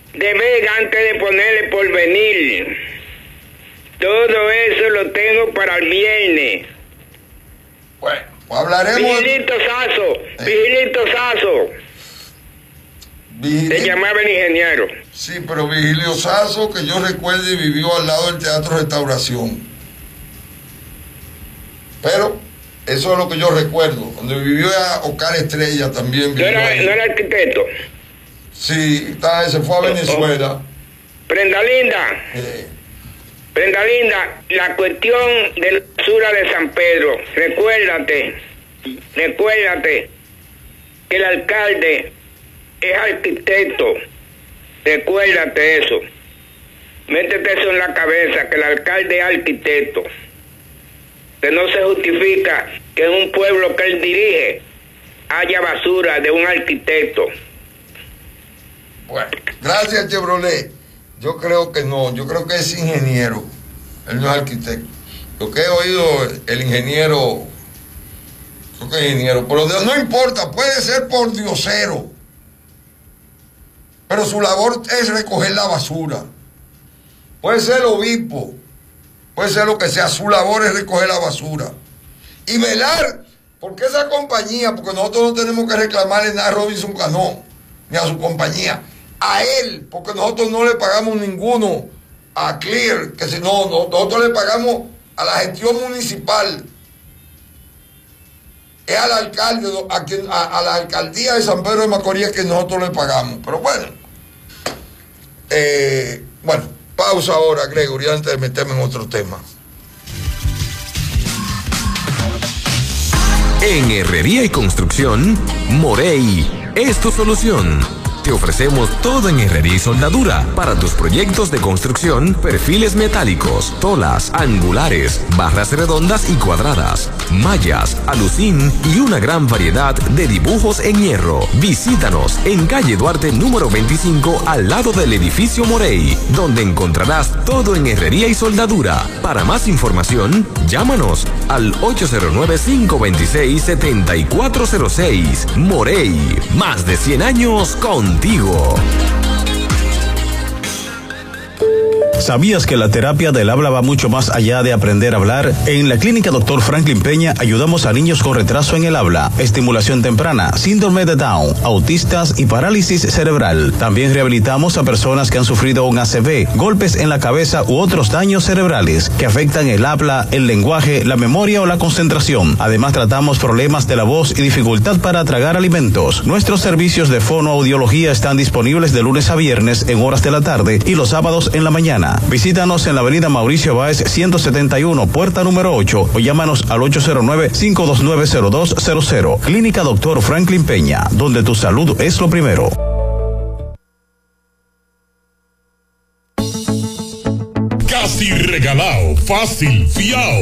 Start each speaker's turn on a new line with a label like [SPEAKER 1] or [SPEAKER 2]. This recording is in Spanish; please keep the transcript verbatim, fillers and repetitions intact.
[SPEAKER 1] de Vega antes de ponerle Porvenir. Todo eso lo tengo para el viernes.
[SPEAKER 2] Bueno, hablaremos.
[SPEAKER 1] Vigilito Sazo,
[SPEAKER 2] eh.
[SPEAKER 1] Vigilito Sazo.
[SPEAKER 2] Vigilito.
[SPEAKER 1] Se llamaba el ingeniero.
[SPEAKER 2] Sí, pero Vigilio Sazo, que yo recuerde, vivió al lado del Teatro Restauración. Pero eso es lo que yo recuerdo. Cuando vivió a Oscar Estrella también vivió.
[SPEAKER 1] ¿No era,
[SPEAKER 2] ahí.
[SPEAKER 1] ¿no era arquitecto?
[SPEAKER 2] Sí, está, se fue a Venezuela.
[SPEAKER 1] Oh, oh. Prenda Linda.
[SPEAKER 2] Eh.
[SPEAKER 1] Prenda Linda, la cuestión de la basura de San Pedro. Recuérdate, recuérdate que el alcalde es arquitecto. Recuérdate eso. Métete eso en la cabeza, que el alcalde es arquitecto. Que no se justifica que en un pueblo que él dirige haya basura de un arquitecto.
[SPEAKER 2] Bueno, gracias, Chevrolet. Yo creo que no, yo creo que es ingeniero. Él no es arquitecto. Lo que he oído, el ingeniero, creo que es ingeniero, pero no importa, puede ser por diosero. Pero su labor es recoger la basura. Puede ser obispo, puede ser lo que sea, su labor es recoger la basura. Y velar, porque esa compañía, porque nosotros no tenemos que reclamarle nada a Robinson Cano, ni a su compañía, a él, porque nosotros no le pagamos ninguno a Clear, que si no, no nosotros le pagamos a la gestión municipal. Es al alcalde, a, quien, a, a la alcaldía de San Pedro de Macorís que nosotros le pagamos. Pero bueno, eh, bueno, pausa ahora, Gregory, antes de meterme en otro tema.
[SPEAKER 3] En Herrería y Construcción, Morey es tu solución. Te ofrecemos todo en herrería y soldadura para tus proyectos de construcción, perfiles metálicos, tolas, angulares, barras redondas y cuadradas, mallas, alucín y una gran variedad de dibujos en hierro. Visítanos en calle Duarte número veinticinco al lado del edificio Morey, donde encontrarás todo en herrería y soldadura. Para más información, llámanos al ocho cero nueve, cinco dos seis, siete cuatro cero seis. Morey, más de cien años contigo.
[SPEAKER 4] ¿Sabías que la terapia del habla va mucho más allá de aprender a hablar? En la clínica doctor Franklin Peña ayudamos a niños con retraso en el habla, estimulación temprana, síndrome de Down, autistas y parálisis cerebral. También rehabilitamos a personas que han sufrido un A C V, golpes en la cabeza u otros daños cerebrales que afectan el habla, el lenguaje, la memoria o la concentración. Además tratamos problemas de la voz y dificultad para tragar alimentos. Nuestros servicios de fonoaudiología están disponibles de lunes a viernes en horas de la tarde y los sábados en la mañana. Visítanos en la avenida Mauricio Báez ciento setenta y uno, puerta número ocho, o llámanos al ocho cero nueve, cinco dos nueve, cero dos cero cero. Clínica doctor Franklin Peña, donde tu salud es lo primero.
[SPEAKER 5] Casi regalado, fácil, fiao.